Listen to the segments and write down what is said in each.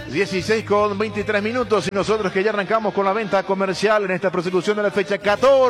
16 con 23 minutos y nosotros que ya arrancamos con la venta comercial en esta prosecución de la fecha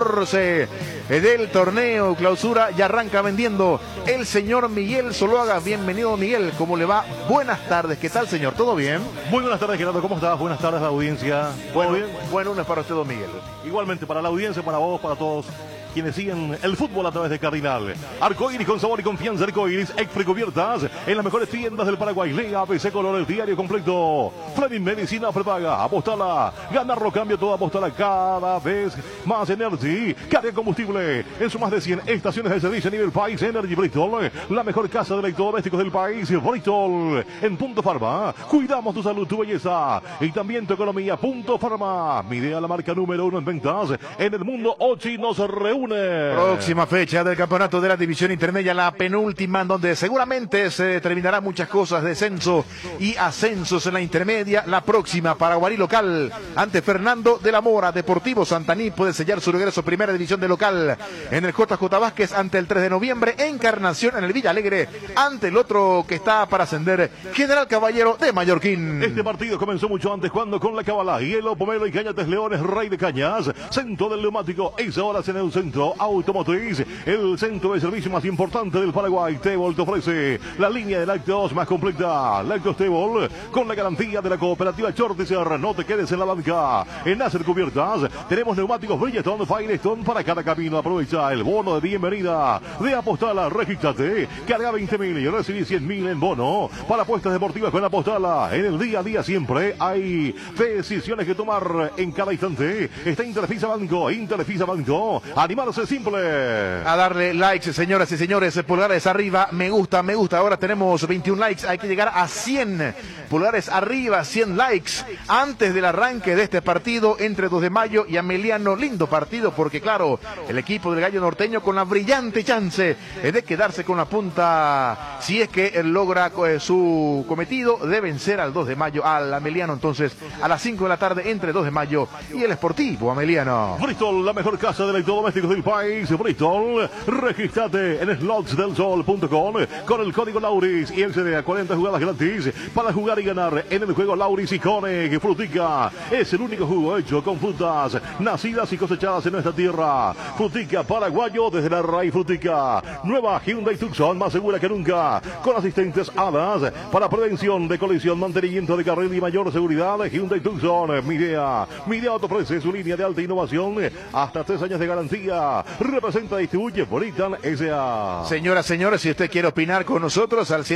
14 del torneo clausura. Ya arranca vendiendo el señor Miguel Zuluaga. Bienvenido, Miguel, ¿cómo le va? Buenas tardes, ¿qué tal, señor? ¿Todo bien? Muy buenas tardes, Gerardo, ¿cómo estás? Buenas tardes a la audiencia. ¿Todo bien? Buen lunes para usted, don Miguel. Igualmente para la audiencia, para vos, para todos quienes siguen el fútbol a través de Cardinal. Arcoiris con sabor y confianza. Arcoiris, extra cubiertas en las mejores tiendas del Paraguay. Lea ABC Color, el diario completo. Fleming Medicina prepaga. Apostala. Ganarlo cambio todo. Apostala cada vez más Energy. Carga combustible en sus más de 100 estaciones de servicio a nivel país. Energy Bristol, la mejor casa de electrodomésticos del país. Bristol en Punto Farma. Cuidamos tu salud, tu belleza y también tu economía. Punto Farma. Midea, la marca número 1 en ventas en el mundo. Ochi nos reúne. Próxima fecha del campeonato de la división intermedia, la penúltima, en donde seguramente se determinará muchas cosas, descenso y ascensos en la intermedia. La próxima para Guarí local ante Fernando de la Mora. Deportivo Santaní puede sellar su regreso a primera división de local en el JJ Vázquez ante el 3 de noviembre. Encarnación en el Villa Alegre ante el otro que está para ascender, General Caballero de Mallorquín. Este partido comenzó mucho antes cuando con la Cabala, Hielo, Pomelo y Cañates Leones, Rey de Cañas, centro del neumático, es horas en el centro automotriz, el centro de servicio más importante del Paraguay. Tebol te ofrece la línea de lácteos más completa. Lácteos Tebol con la garantía de la cooperativa Chortizer. No te quedes en la banca. En Acer Cubiertas tenemos neumáticos Bridgestone, Firestone para cada camino. Aprovecha el bono de bienvenida de Apostala. Regístrate, carga 20.000 y recibí 100.000 en bono para apuestas deportivas con Apostala. En el día a día siempre hay decisiones que tomar en cada instante. Está Interfisa Banco. Interfisa Banco. Animarse simple. A darle likes, señoras y señores, pulgares arriba, me gusta, me gusta. Ahora tenemos 21 likes, hay que llegar a 100 pulgares arriba, 100 likes antes del arranque de este partido entre 2 de mayo y Ameliano. Lindo partido porque claro, el equipo del Gallo Norteño con la brillante chance de quedarse con la punta, si es que logra su cometido de vencer al 2 de mayo, al Ameliano. Entonces a las 5 de la tarde entre 2 de mayo y el Sportivo Ameliano. Bristol, la mejor casa de electrodomésticos del país. Bristol, regístrate en slotsdelsol.com con el código Lauris y accede a 40 jugadas gratis para jugar y ganar en el juego Lauris y Conic. Frutica es el único jugo hecho con frutas nacidas y cosechadas en nuestra tierra. Frutica paraguayo desde la raíz. Frutica, nueva Hyundai Tucson, más segura que nunca, con asistentes HADAS para prevención de colisión, mantenimiento de carril y mayor seguridad. Hyundai Tucson, Midea te ofrece su línea de alta innovación, hasta 3 años de garantía. Representa, distribuye Boritan S.A. Señoras, señores, si usted quiere opinar con nosotros al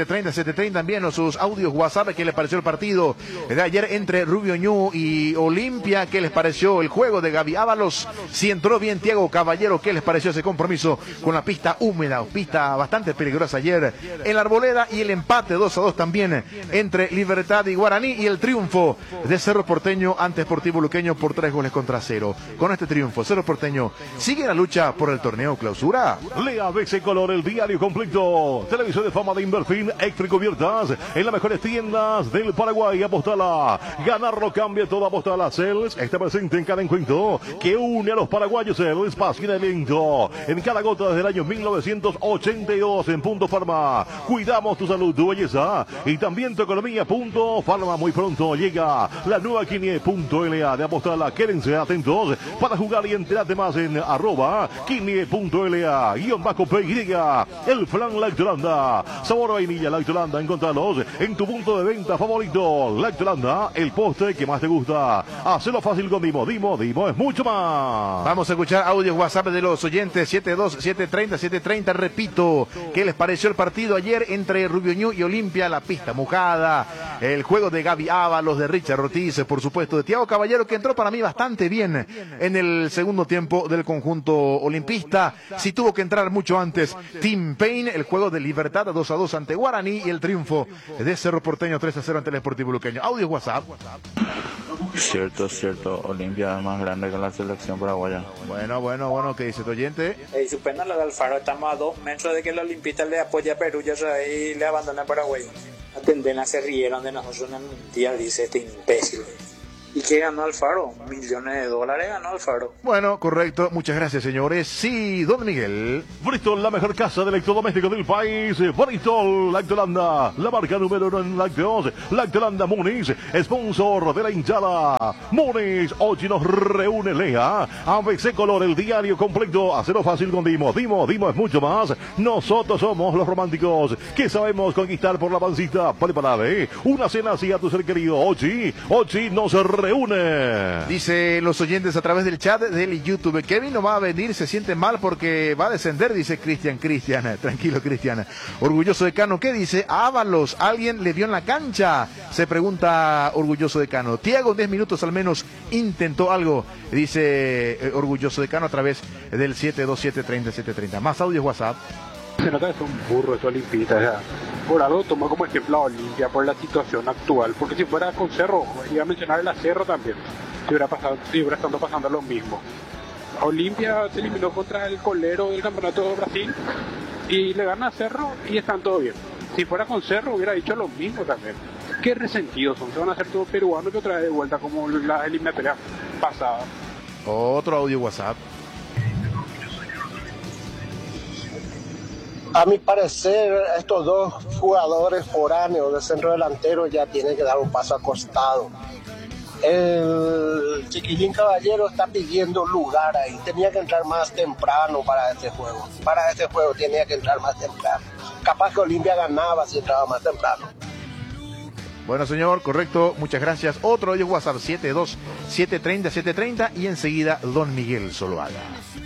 72730 envíenos sus audios WhatsApp. ¿Qué les pareció el partido de ayer entre Rubio Ñu y Olimpia? ¿Qué les pareció el juego de Gaby Ábalos? Si entró bien Thiago Caballero, ¿qué les pareció ese compromiso con la pista húmeda? Pista bastante peligrosa ayer en la Arboleda, y el empate 2-2 también entre Libertad y Guaraní, y el triunfo de Cerro Porteño ante Sportivo Luqueño por 3-0. Con este triunfo, Cerro Porteño sigue la lucha por el torneo clausura. Lea ABC Color, el diario completo. Televisor de fama de Inverfin, extra cubiertas en las mejores tiendas del Paraguay. Apostala, ganarlo cambia todo. Apostala. Cels está presente en cada encuentro que une a los paraguayos. Cels, pasión y aliento en cada gota desde el año 1982 en Punto Farma. Cuidamos tu salud, tu belleza y también tu economía. Punto Farma. Muy pronto llega la nueva Quinie.la de Apostala. Quédense atentos para jugar y enterarte más en @Quinie.la _PY. El flan Lactolanda, sabor vainilla Lactolanda. Encontralos en tu punto de venta favorito. Lactolanda, el postre que más te gusta. Hacelo fácil con Dimo. Dimo es mucho más. Vamos a escuchar audios WhatsApp de los oyentes. 72730. Repito, ¿qué les pareció el partido ayer entre Rubio Ñu y Olimpia? La pista mojada, el juego de Gaby Ábalos, de Richard Ortiz, por supuesto de Thiago Caballero, que entró para mí bastante bien en el segundo tiempo del conjunto olimpista. Si tuvo que entrar mucho antes Tim Payne, el juego de Libertad 2-2 ante Guaraní, y el triunfo de Cerro Porteño 3-0 ante el Sportivo Luqueño. Audio WhatsApp. Cierto, Olimpia es más grande que la selección paraguaya. Bueno, ¿qué dice tu oyente? Su pena la de Alfaro, estamos a 2 metros de que los olimpistas le apoya a Perú y le abandona a Paraguay. Atendena, se rieron de nosotros, una mentira, dice este imbécil. ¿Y qué ganó Alfaro? Millones de dólares ganó Alfaro. Bueno, correcto. Muchas gracias, señores. Sí, don Miguel. Bristol, la mejor casa de electrodomésticos del país. Bristol, Lactolanda, la marca número 1 en lácteos. Lactolanda Muniz, sponsor de la hinchada. Muniz, hoy nos reúne Lea. ABC Color, el diario completo. Hacerlo fácil con Dimo. Dimo es mucho más. Nosotros somos los románticos que sabemos conquistar por la pancita. Prepárate una cena así a tu ser querido. Ochi nos reúne. Dice los oyentes a través del chat del YouTube. Kevin no va a venir, se siente mal porque va a descender, dice Cristian. Tranquilo, Cristian. Orgulloso de Cano, ¿qué dice? Ábalos, ¿alguien le dio en la cancha? Se pregunta Orgulloso de Cano. Tiago, 10 minutos al menos, intentó algo, dice Orgulloso de Cano a través del 727-30-730. Más audios WhatsApp. Se nota que es un burro eso Olimpita, o sea, por algo toma como ejemplo a Olimpia por la situación actual, porque si fuera con Cerro, iba a mencionar el Cerro también, si hubiera estado pasando lo mismo. Olimpia se eliminó contra el colero del campeonato de Brasil y le gana a Cerro y están todo bien. Si fuera con Cerro hubiera dicho lo mismo también. Qué resentidos son, se van a hacer todos peruanos que otra vez de vuelta como la eliminatoria pasada. Otro audio WhatsApp. A mi parecer, estos dos jugadores foráneos de centro delantero ya tienen que dar un paso al costado. El Chiquillín Caballero está pidiendo lugar ahí. Tenía que entrar más temprano para este juego. Para este juego tenía que entrar más temprano. Capaz que Olimpia ganaba si entraba más temprano. Bueno, señor, correcto. Muchas gracias. Otro audio WhatsApp 72730-730 y enseguida don Miguel Zuluaga.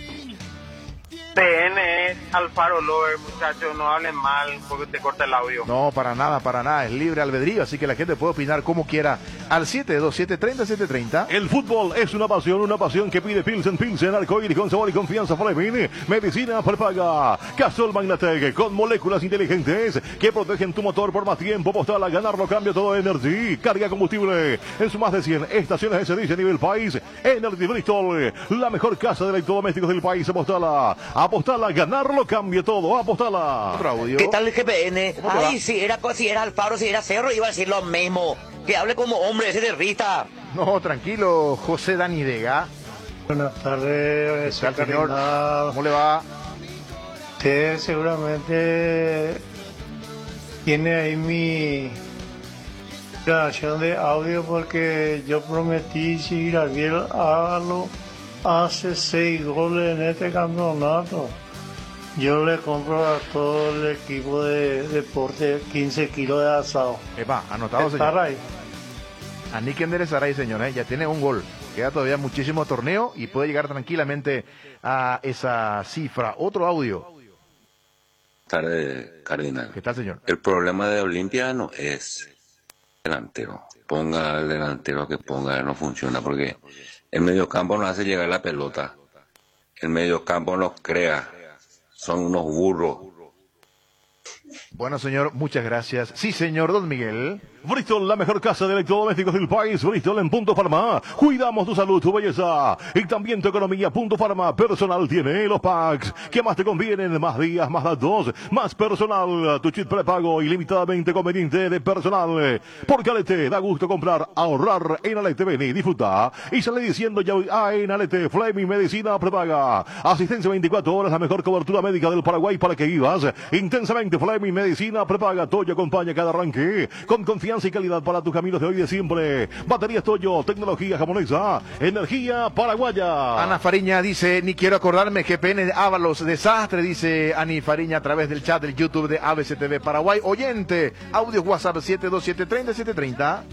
PN Alfaro Lover, muchachos, no hablen mal porque te corta el audio. No, para nada, es libre albedrío, así que la gente puede opinar como quiera al 727-30-730. El fútbol es una pasión que pide Pilsen, arcoíris con sabor y confianza. Fleming, medicina prepaga. Castrol Magnatec, con moléculas inteligentes que protegen tu motor por más tiempo. Postal a ganarlo, cambio todo Energy. Carga combustible en sus más de 100 estaciones de servicio a nivel país. Energy Bristol, la mejor casa de electrodomésticos del país. Apostala, ganarlo, cambie todo, apostala. Otro audio. ¿Qué tal el GPN? Ay, si era Alfaro, si era Cerro, iba a decir lo mismo. Que hable como hombre, ese de Rita. No, tranquilo, José Dani Vega. Buenas tardes, señor. ¿Cómo le va? Usted seguramente tiene ahí mi grabación de audio porque yo prometí si Gabriel hágalo hace 6 goles en este campeonato. Yo le compro a todo el equipo de deporte 15 kilos de asado. Epa, anotado, señor. Estar ahí. A Nick Enderezarey, señor, ya tiene un gol. Queda todavía muchísimo torneo y puede llegar tranquilamente a esa cifra. Otro audio. Tarde, Cardinal. ¿Qué tal, señor? El problema de Olimpia no es delantero. Ponga el delantero que ponga, no funciona porque el mediocampo no hace llegar la pelota. El mediocampo nos crea. Son unos burros. Bueno, señor, muchas gracias. Sí, señor, don Miguel. Bristol, la mejor casa de electrodomésticos del país. Bristol en Punto Farma. Cuidamos tu salud, tu belleza y también tu economía. Punto Farma Personal tiene los packs que más te convienen. Más días, más datos, más personal. Tu chip prepago ilimitadamente conveniente de personal. Porque Alete da gusto comprar, ahorrar en Alete. Ven y disfruta. Y sale diciendo ya en Alete Fleming Medicina Prepaga. Asistencia 24 horas, la mejor cobertura médica del Paraguay para que vivas intensamente. Fleming Medicina Prepaga. Toyo acompaña cada arranque con confianza y calidad para tus caminos de hoy y de siempre. Baterías Toyo, tecnología japonesa, energía paraguaya. Ana Fariña dice, ni quiero acordarme que PN Ábalos, desastre, dice Ani Fariña a través del chat del YouTube de ABCTV Paraguay. Oyente, audio WhatsApp 72730-730.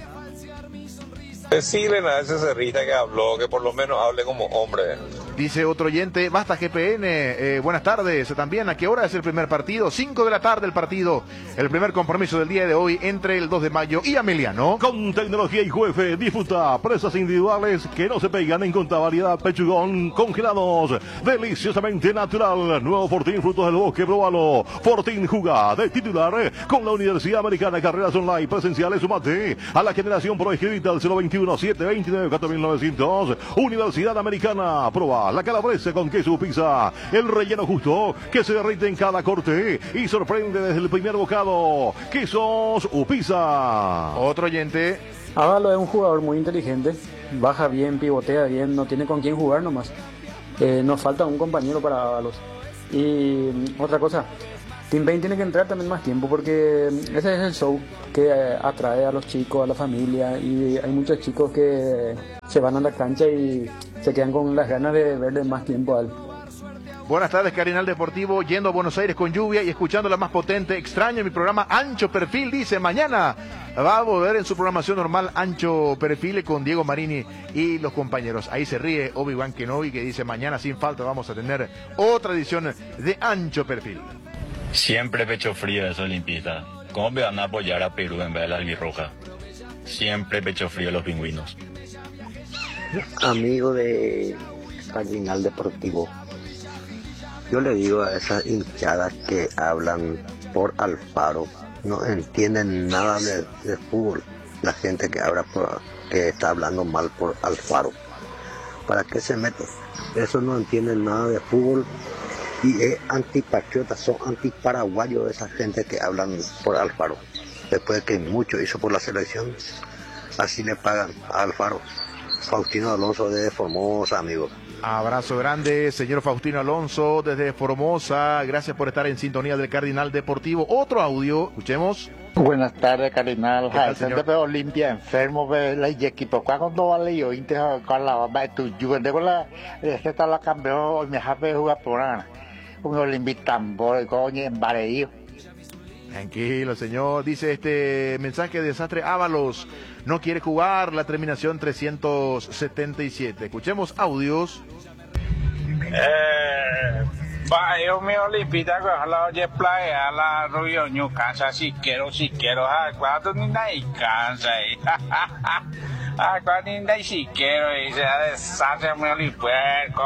Decirle a ese cerrita que habló, que por lo menos hable como hombre. Dice otro oyente, basta GPN, buenas tardes, también, ¿a qué hora es el primer partido? 5 de la tarde el partido, el primer compromiso del día de hoy entre el 2 de mayo y Ameliano. Con tecnología y juefe, disfruta presas individuales que no se pegan en contra variedad, pechugón, congelados, deliciosamente natural, nuevo Fortín, frutos del bosque, probalo. Fortín juga de titular con la Universidad Americana, carreras online, presenciales, sumate a la generación pro inscrita al 021-729-4900, Universidad Americana, proba. pizza, la calabresa con queso pizza, el relleno justo que se derrite en cada corte y sorprende desde el primer bocado. Quesos Upisa. Otro oyente. Ávalo es un jugador muy inteligente, baja bien, pivotea bien, no tiene con quién jugar nomás. Nos falta un compañero para Ábalos. Y otra cosa, Team Pain tiene que entrar también más tiempo porque ese es el show que atrae a los chicos, a la familia, y hay muchos chicos que se van a la cancha y se quedan con las ganas de verle más tiempo a él. Buenas tardes, Cardinal Deportivo, yendo a Buenos Aires con lluvia y escuchando la más potente. Extraño mi programa Ancho Perfil, dice, mañana va a volver en su programación normal Ancho Perfil con Diego Marini y los compañeros. Ahí se ríe Obi-Wan Kenobi, que dice, mañana sin falta vamos a tener otra edición de Ancho Perfil. Siempre pecho frío de esos olimpistas. ¿Cómo me van a apoyar a Perú en vez de la albirroja? Siempre pecho frío los pingüinos. Amigo de Cardinal Deportivo, yo le digo a esas hinchadas que hablan por Alfaro, no entienden nada de fútbol. La gente que habla que está hablando mal por Alfaro, ¿para qué se meten? Eso no entienden nada de fútbol y es antipatriota, son antiparaguayos esa gente que hablan por Alfaro. Después de que mucho hizo por la selección, así le pagan a Alfaro. Faustino Alonso de Formosa, amigo. Abrazo grande, señor Faustino Alonso desde Formosa. Gracias por estar en sintonía del Cardinal Deportivo. Otro audio, escuchemos. Buenas tardes, Cardinal. Señor de Olimpia, enfermo, la equipo. Cuando vale yo, con la bamba de tu juventud, con la está la campeón, me hace jugar por nada. Un Olimpia tambor, coño, en Bareillo. Tranquilo, señor. Dice este mensaje de Desastre Ábalos. No quiere jugar, la terminación 377. Escuchemos audios. Yo me olimpita con la oye playa, la Rubio Ñu cansa, si quiero, cuando ni nadie cansa. Cuando ni nadie si quiero, y se deshace me olipuerco.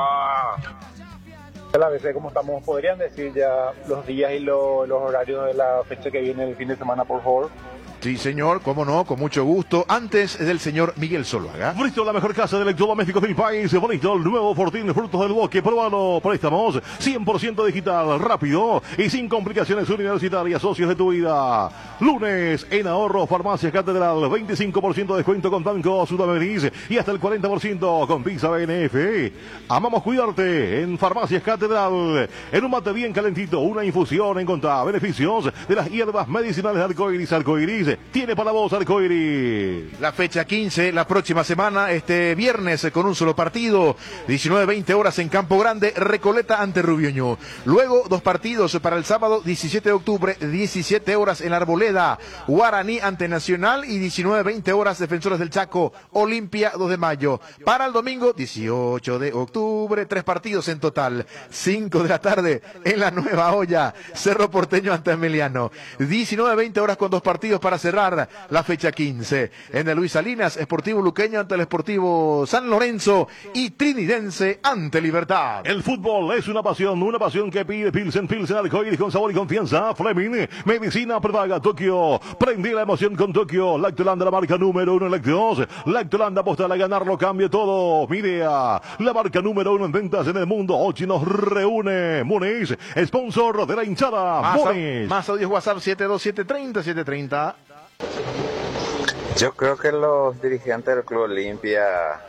A veces, como estamos, podrían decir ya los días y los horarios de la fecha que viene el fin de semana, por favor. Sí, señor, cómo no, con mucho gusto. Antes del señor Miguel Zuluaga. Bristol, la mejor casa de electrodomésticos del país. Bristol, nuevo Fortín, frutos del bosque. Pruébalo. Préstamos 100% digital, rápido y sin complicaciones universitarias. Socios de tu vida. Lunes, en ahorro, Farmacias Catedral. 25% de descuento con Banco Sudamericano y hasta el 40% con Pizza BNF. Amamos cuidarte en Farmacias Catedral. En un mate bien calentito, una infusión en contra beneficios de las hierbas medicinales de arcoiris. Tiene para vos Arcoiris. La fecha 15, la próxima semana, este viernes con un solo partido, 19-20 horas en Campo Grande, Recoleta ante Rubio Ñu. Luego 2 partidos para el sábado 17 de octubre, 17 horas en Arboleda, Guaraní ante Nacional y 19-20 horas Defensores del Chaco, Olimpia 2 de mayo. Para el domingo 18 de octubre, 3 partidos en total, 5 de la tarde en la Nueva Olla, Cerro Porteño ante Emiliano. 19-20 horas con 2 partidos para cerrar la fecha 15. En el Luis Salinas, Sportivo Luqueño ante el Sportivo San Lorenzo y Trinidense ante Libertad. El fútbol es una pasión que pide Pilsen Arcoiris con sabor y confianza. Fleming, medicina prepaga Tokio. Prende la emoción con Tokio. Lactolanda, la marca número 1 en lácteos. Lactolanda apostar a ganarlo, cambia todo. Midea, la marca número 1 en ventas en el mundo. Hoy nos reúne. Muniz, sponsor de la hinchada. Más audios WhatsApp 72730. Yo creo que los dirigentes del Club Olimpia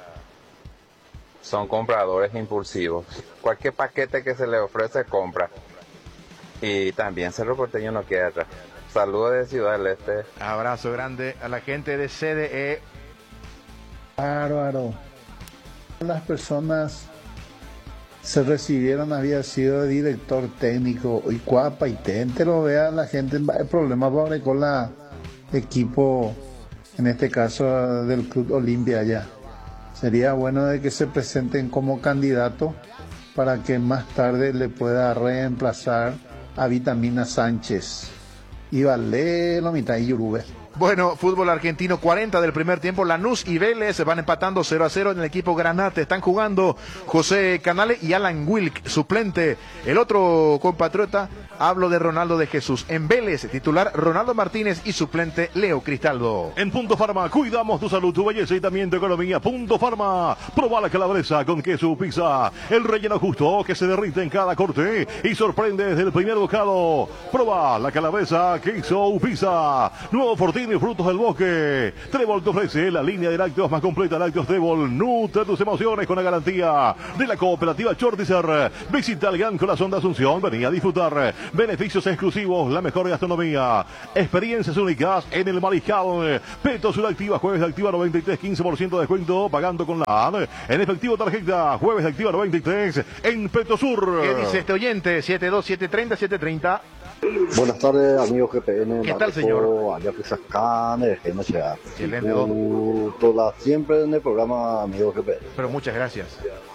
son compradores impulsivos. Cualquier paquete que se le ofrece, compra. Y también Cerro Porteño no queda atrás. Saludos de Ciudad del Este. Abrazo grande a la gente de CDE. Bárbaro. Las personas se recibieron, había sido director técnico y cuapa y te lo vea la gente. El problema va con la equipo, en este caso del Club Olimpia allá. Sería bueno de que se presenten como candidato para que más tarde le pueda reemplazar a Vitamina Sánchez y Valero mitad y Urube. Bueno, fútbol argentino, 40 del primer tiempo. Lanús y Vélez se van empatando 0-0 en el equipo Granate. Están jugando José Canale y Alan Wilk, suplente. El otro compatriota, hablo de Ronaldo de Jesús. En Vélez, titular Ronaldo Martínez y suplente Leo Cristaldo. En Punto Farma, cuidamos tu salud, tu belleza y también tu economía. Punto Farma, proba la calabresa con queso pizza. El relleno justo que se derrite en cada corte y sorprende desde el primer bocado. Proba la calabresa, queso pizza. Nuevo Fortín y frutos del bosque. Trébol te ofrece la línea de lácteos más completa. Lácteos Trébol, nutre tus emociones con la garantía de la cooperativa Chortizer. Visita el Gran Corazón de Asunción, vení a disfrutar beneficios exclusivos, la mejor gastronomía, experiencias únicas en el Mariscal. Petosur Activa, jueves de Activa 93, 15% de descuento, pagando con la en efectivo tarjeta, jueves de Activa 93 en Petosur. ¿Qué dice este oyente? 72730-730. Buenas tardes, amigos GPN. ¿Qué tal, señor? Allá que sacan de GMCA. Excelente. Toda siempre en el programa, amigos GPN. Pero muchas gracias.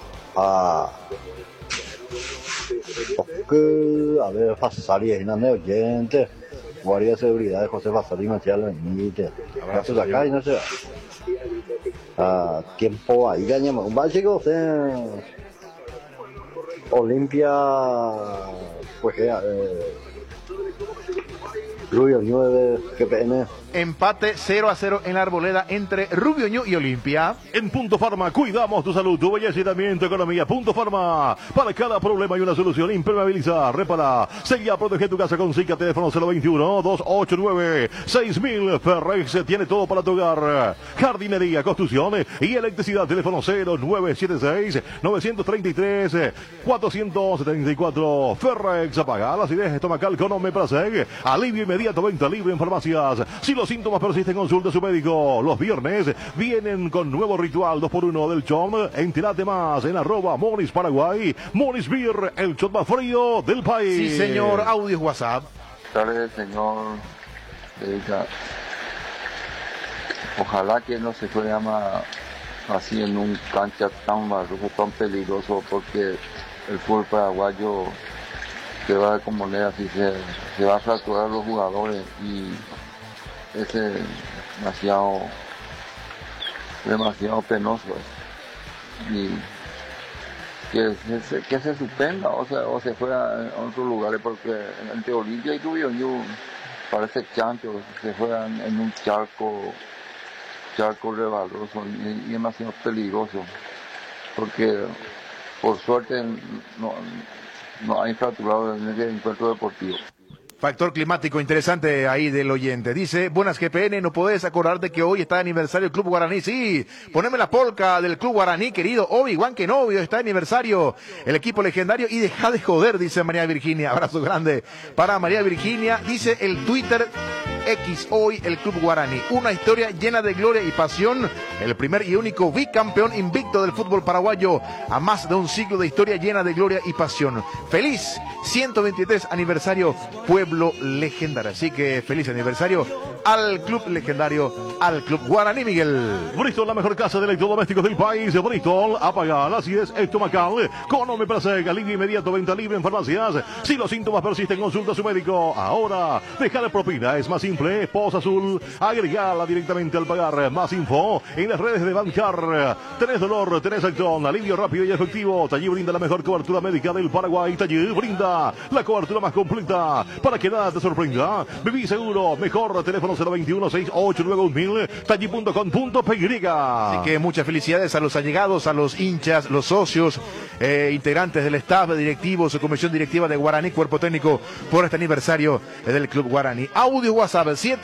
A ver, Fasari es una oyente. Guardia de seguridad de José Fasari Marcial Benítez. Gracias acá y no se va. Tiempo ahí ganamos. Un básico, Olimpia, pues Rubio Ñu de GPN. Empate 0-0 en la Arboleda entre Rubio Ñu y Olimpia. En Punto Farma, cuidamos tu salud, tu belleza y también tu economía. Punto Farma, para cada problema hay una solución. Impermeabiliza, repara, sella, protege tu casa con Zika. Teléfono 021-289-6000. Ferrex tiene todo para tu hogar. Jardinería, construcción y electricidad. Teléfono 0976-933-474. Ferrex, apaga la acidez estomacal con Omeprazol. Alivio inmediato, venta libre en farmacias. Si los síntomas persisten, consulte a su médico. Los viernes vienen con nuevo ritual 2x1 del shot. Entérate más en @Monis Paraguay. Monis Beer, el shot más frío del país. Sí, señor. Audio WhatsApp. Buenas tardes, señor. Ojalá que no se fuera así en un cancha tan barroco, tan peligroso, porque el fútbol paraguayo se va a componer así, se va a fracturar los jugadores y es demasiado penoso y que se suspenda o se fuera a otros lugares, porque entre Olimpia y Rubio Ñu parece chancho, se fueran en un charco rebaloso y demasiado peligroso, porque por suerte no hay fracturado en el encuentro deportivo. Factor climático interesante ahí del oyente. Dice, buenas GPN, ¿no podés acordarte que hoy está de aniversario el Club Guaraní? Sí, poneme la polca del Club Guaraní, querido Obi-Wan Kenobi, está de aniversario el equipo legendario y deja de joder, dice María Virginia. Abrazo grande para María Virginia. Dice el Twitter X, hoy el Club Guaraní, una historia llena de gloria y pasión, el primer y único bicampeón invicto del fútbol paraguayo, a más de un siglo de historia llena de gloria y pasión. Feliz 123 aniversario, pueblo legendario. Así que feliz aniversario al club legendario, al Club Guaraní, Miguel. Bristol, la mejor casa de electrodomésticos del país. Bristol, apaga la acidez estomacal con Omeprazol, alivio inmediato, venta libre en farmacias. Si los síntomas persisten, consulta a su médico. Ahora, dejar propina es más simple. Poza Azul, agregala directamente al pagar. Más info en las redes de Bancar. Tenés dolor, tenés acción, alivio rápido y efectivo. Tallí brinda la mejor cobertura médica del Paraguay. Tallí brinda la cobertura más completa para que nada te sorprenda. Viví seguro, mejor. Teléfono 021-689-1000, talli.com.py. Así que muchas felicidades a los allegados, a los hinchas, los socios, integrantes del staff, directivos, comisión directiva de Guaraní, cuerpo técnico, por este aniversario del Club Guaraní. Audio WhatsApp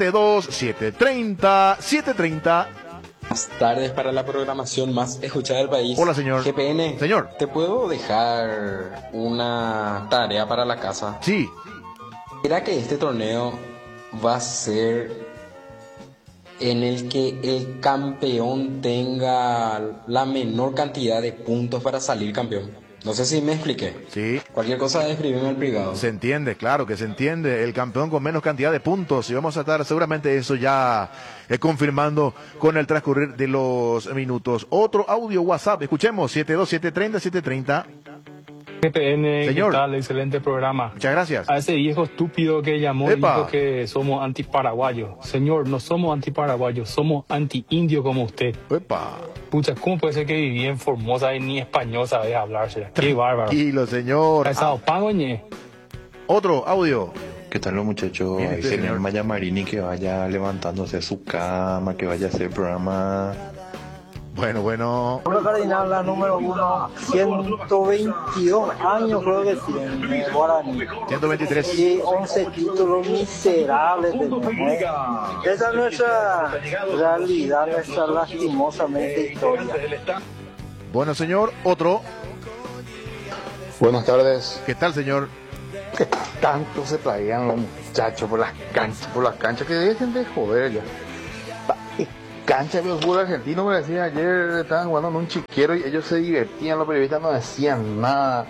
72730-730. Buenas tardes para la programación más escuchada del país. Hola, señor. GPN. Señor. ¿Te puedo dejar una tarea para la casa? Sí. ¿Será que este torneo va a ser en el que el campeón tenga la menor cantidad de puntos para salir campeón? No sé si me expliqué. Sí. Cualquier cosa escríbeme al privado. Se entiende, claro que se entiende. El campeón con menos cantidad de puntos. Y vamos a estar seguramente eso ya confirmando con el transcurrir de los minutos. Otro audio WhatsApp. Escuchemos 72730-730. GPN, Señor. ¿qué tal? Excelente programa. Muchas gracias. A ese viejo estúpido que llamó y ¡Epa! dijo que somos antiparaguayos. Señor, no somos antiparaguayos, somos anti-indio como usted. ¡Epa! Pucha, ¿cómo puede ser que viví en Formosa y ni español sabes hablarse? ¡Qué bárbaro! Tranquilo, señor. Sao Paulo, ñe. Otro audio. ¿Qué tal los muchachos? Bien, Hay que señor. tener Maya Marini que vaya levantándose de su cama, que vaya a hacer programa. Bueno. Pablo Cardinal, la número 1, 122 años creo que tiene Guaraní. 123. Y 11 títulos miserables tenemos. Esa es nuestra realidad, nuestra lastimosamente historia. Bueno, señor. Otro. Buenas tardes. ¿Qué tal, señor? ¿Qué tanto se plaguean los muchachos por las canchas? Que dejen de joder ya. Cancha de fútbol argentino, me decía ayer, estaban jugando en un chiquero y ellos se divertían, los periodistas no decían nada.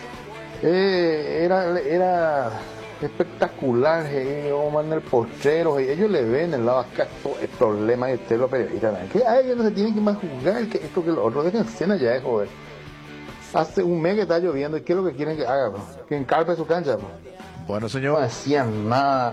Era espectacular, Omar en el postrero, ellos le ven el lado acá todo el problema de ustedes los periodistas, que a ellos no se tienen que más jugar, que esto que lo otro, dejen escena ya de joder. Hace un mes que está lloviendo, ¿y qué es lo que quieren que haga? Bro? Que encarpe su cancha. Bro. Bueno, señor. No decían nada.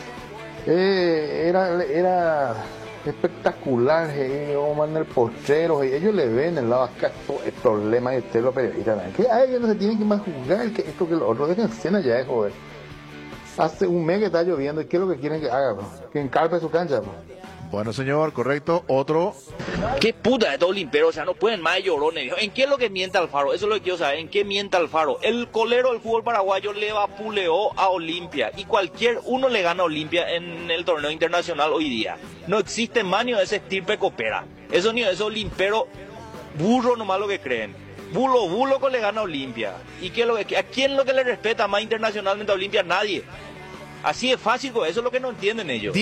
Era espectacular, Omar en el postrero, ellos le ven el lado acá todo el problema de ustedes los periodistas, que a ellos no se tienen que más jugar, que esto que lo otro, dejen escena ya de joder. Hace un mes que está lloviendo, ¿y qué es lo que quieren que haga? Bro? Que encarpe su cancha. Bro. Bueno, señor, correcto. Otro. Qué puta de todo Olimpero, o sea, no pueden más llorones. Viejo. ¿En qué es lo que miente Alfaro? Eso es lo que quiero saber. ¿En qué miente Alfaro? El colero del fútbol paraguayo le vapuleó a Olimpia y cualquier uno le gana a Olimpia en el torneo internacional hoy día. No existe más ni de ese estirpe copera. Eso ni de ese Olimpero burro nomás lo que creen. Bulo que le gana a Olimpia. ¿Y qué es lo que, a quién lo que le respeta más internacionalmente a Olimpia? Nadie. Así es fácil, eso es lo que no entienden ellos.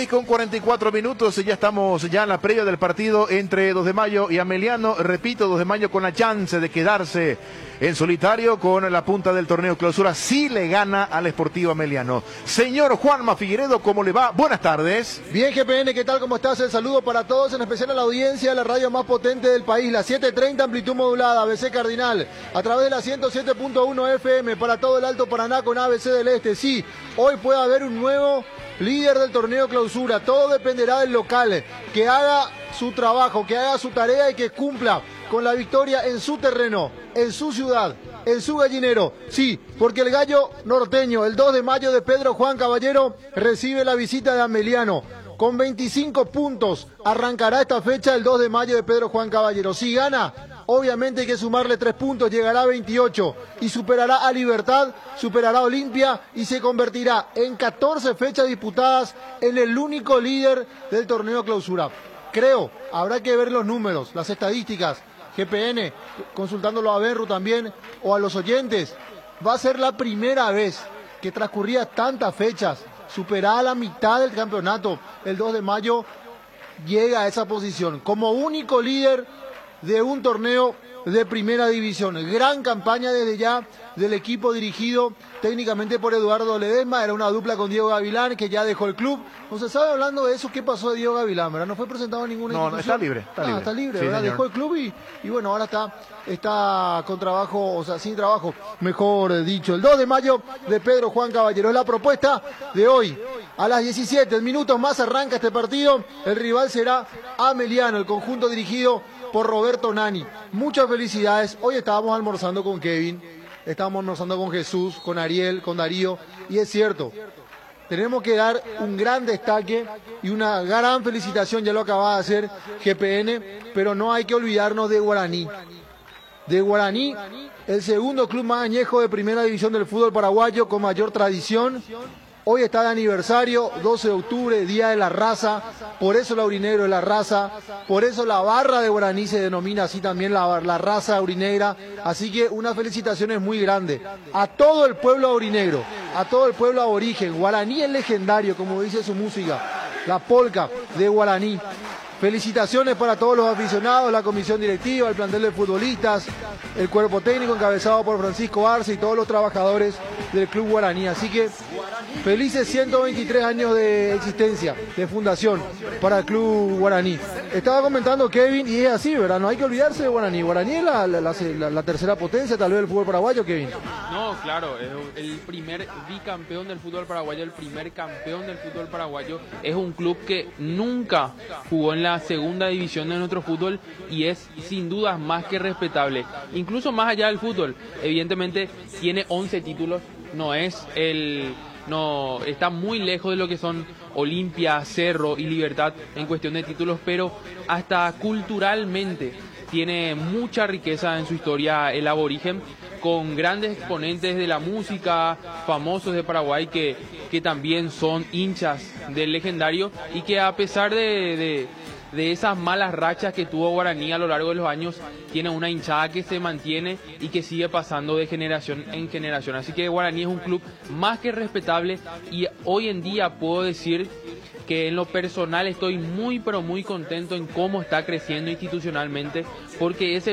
16:44 y ya estamos ya en la previa del partido entre 2 de Mayo y Ameliano. Repito, 2 de Mayo con la chance de quedarse en solitario con la punta del torneo clausura si le gana al Sportivo Ameliano. Señor Juanma Figueredo, ¿cómo le va? Buenas tardes. Bien, GPN, ¿qué tal? ¿Cómo estás? El saludo para todos, en especial a la audiencia de la radio más potente del país, la 730 amplitud modulada, ABC Cardinal, a través de la 107.1 FM para todo el Alto Paraná con ABC del Este. Sí, hoy puede haber un nuevo líder del torneo clausura, todo dependerá del local, que haga su trabajo, que haga su tarea y que cumpla con la victoria en su terreno, en su ciudad, en su gallinero. Sí, porque el gallo norteño, el 2 de mayo de Pedro Juan Caballero, recibe la visita de Ameliano. Con 25 puntos arrancará esta fecha el 2 de mayo de Pedro Juan Caballero. Si gana, obviamente hay que sumarle 3 puntos, llegará a 28 y superará a Libertad, superará a Olimpia y se convertirá en 14 fechas disputadas en el único líder del torneo clausura. Creo, habrá que ver los números, las estadísticas, GPN, consultándolo a Berru también, o a los oyentes. Va a ser la primera vez que transcurría tantas fechas, superada la mitad del campeonato, el 2 de mayo llega a esa posición como único líder de un torneo de primera división. Gran campaña desde ya del equipo dirigido técnicamente por Eduardo Ledesma, era una dupla con Diego Gavilán que ya dejó el club. No se sabe hablando de eso, qué pasó de Diego Gavilán, ¿verdad? No fue presentado en ninguna institución. Está libre. Está libre, sí, ¿verdad? Señor. Dejó el club y bueno, ahora está con trabajo, o sea, sin trabajo, mejor dicho. El 2 de mayo de Pedro Juan Caballero es la propuesta de hoy. A las 17 minutos más arranca este partido. El rival será Ameliano, el conjunto dirigido por Roberto Nani. Muchas felicidades. Hoy estábamos almorzando con Kevin, estábamos almorzando con Jesús, con Ariel, con Darío, y es cierto, tenemos que dar un gran destaque y una gran felicitación, ya lo acaba de hacer GPN, pero no hay que olvidarnos de Guaraní. De Guaraní, el segundo club más añejo de primera división del fútbol paraguayo con mayor tradición. Hoy está de aniversario, 12 de octubre, Día de la Raza, por eso el aurinegro es la raza, por eso la barra de Guaraní se denomina así también la raza aurinegra, así que una felicitación es muy grande a todo el pueblo aurinegro, a todo el pueblo aborigen. Guaraní es legendario, como dice su música, la polca de Guaraní. Felicitaciones para todos los aficionados, la comisión directiva, el plantel de futbolistas, el cuerpo técnico encabezado por Francisco Arce y todos los trabajadores del Club Guaraní. Así que felices 123 años de existencia, de fundación para el Club Guaraní. Estaba comentando Kevin, y es así, ¿verdad? No hay que olvidarse de Guaraní. Guaraní es la tercera potencia, tal vez, del fútbol paraguayo, Kevin. No, claro, es el primer bicampeón del fútbol paraguayo, el primer campeón del fútbol paraguayo. Es un club que nunca jugó en la segunda división de nuestro fútbol y es sin dudas más que respetable. Incluso más allá del fútbol, evidentemente tiene 11 títulos, está muy lejos de lo que son Olimpia, Cerro y Libertad en cuestión de títulos, pero hasta culturalmente tiene mucha riqueza en su historia el aborigen, con grandes exponentes de la música, famosos de Paraguay que también son hinchas del legendario y que a pesar de esas malas rachas que tuvo Guaraní a lo largo de los años, tiene una hinchada que se mantiene y que sigue pasando de generación en generación. Así que Guaraní es un club más que respetable y hoy en día puedo decir que en lo personal estoy muy pero muy contento en cómo está creciendo institucionalmente, porque ese